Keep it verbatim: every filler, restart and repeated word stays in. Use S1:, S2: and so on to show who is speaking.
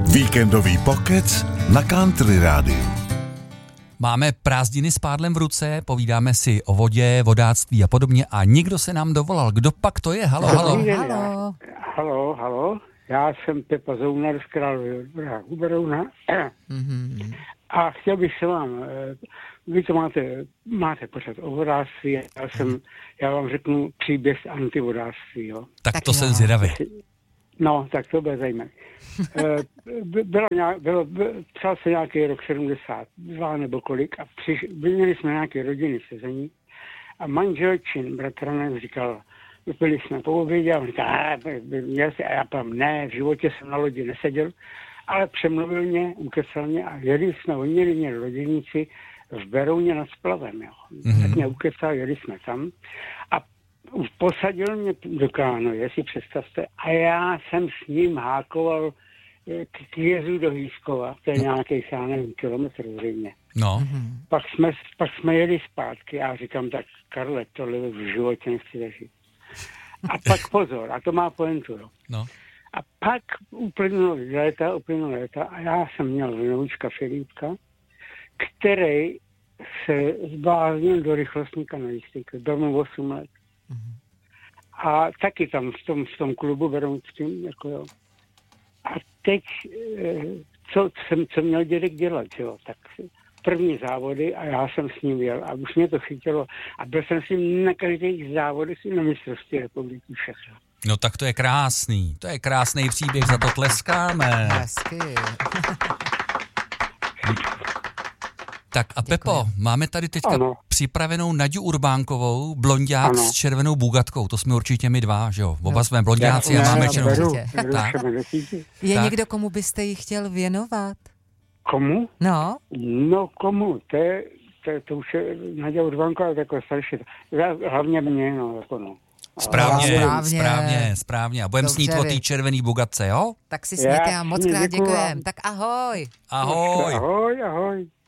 S1: Víkendový pokec na Country Rádiu.
S2: Máme prázdniny s pádlem v ruce, povídáme si o vodě, vodáctví a podobně a někdo se nám dovolal. Kdo pak to je? Halo, halo.
S3: Halo. Halo, halo. Já jsem Pepa Zounar z Královy u Berouna. Mm-hmm. A chtěl bych se vám, vy to máte, máte pořád o vodáctví, já, jsem, já vám řeknu příběh antivodáctví. Jo.
S2: Tak, tak to jo. Jsem zvědavý.
S3: No, tak to bude zajímavé. Bylo nějak, bylo, psal se nějaký rok sedmdesát dva nebo kolik a přiš, měli jsme nějaké rodiny sezení a manželčin bratranec říkal, byli jsme po obědě a on říkal, a já tam ne, v životě jsem na lodi neseděl, ale přemluvil mě, ukecal mě a jeli jsme, oni měli mě rodinníci v Berouně nad Splavem, jo. Mm-hmm. Tak mě ukecal, jeli jsme tam a posadil mě do kánoje, si představte, a já jsem s ním hákoval k jezu do Hýskova, to je nějaký, já nevím, kilometr zřejmě.
S2: No.
S3: Pak jsme, pak jsme jeli zpátky a já říkám, tak Karle, tohle v životě nechci zažít. A pak pozor, a to má pointu, jo.
S2: No.
S3: A pak uplynulo léta, uplynulo léta a já jsem měl vnoučka Filipka, který se zbláznil do rychlostní kanalistiky, byl mu osm let. Mm-hmm. A taky tam v tom, v tom klubu berounským, jako jo. A teď, co jsem co měl dědek dělat, jo, tak první závody a já jsem s ním jel a už mě to chytilo a byl jsem s ním na každých závodech i na mistrovství republiky všechno.
S2: No tak to je krásný, to je krásný příběh, za to tleskáme.
S4: Hezky.
S2: Tak a
S4: Děkuji.
S2: Pepo, máme tady teďka
S3: ano.
S2: připravenou Naďu Urbánkovou, blonďák
S3: ano.
S2: s červenou bugatkou, to jsme určitě my dva, že jo? Oba jsme blonďáci a máme červenou.
S4: Je
S2: tak.
S4: někdo, komu byste ji chtěl věnovat?
S3: Komu?
S4: No.
S3: No komu, to je, to, to už je Naďa Urbánková taková starší, hlavně mě, no, jako no.
S2: Správně,
S4: správně,
S2: správně, správně. A budeme snít o té červený bugatce, jo?
S4: Tak si smějte a moc krát děkujem. Tak ahoj.
S2: Ahoj.
S3: Ahoj, ahoj.